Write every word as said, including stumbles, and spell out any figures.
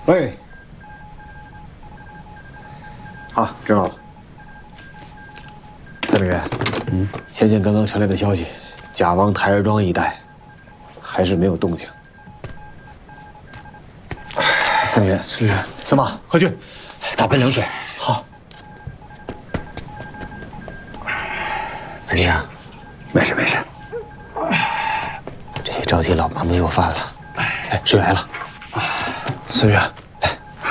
喂，好，知道了。三明月，嗯，前线刚刚传来的消息，甲王台儿庄一带还是没有动静。三明月，是小马，快去打盆凉水。好。怎么样？没事没事。这着急老妈妈又犯了。哎，水来了。三月。